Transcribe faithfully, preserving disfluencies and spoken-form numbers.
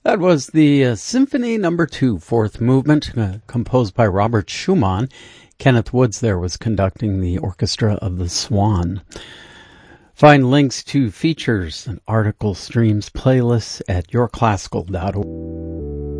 That was the uh, Symphony Number Two, Fourth Movement, uh, composed by Robert Schumann. Kenneth Woods there was conducting the orchestra of the Swan. Find links to features and article streams playlists at your classical dot org.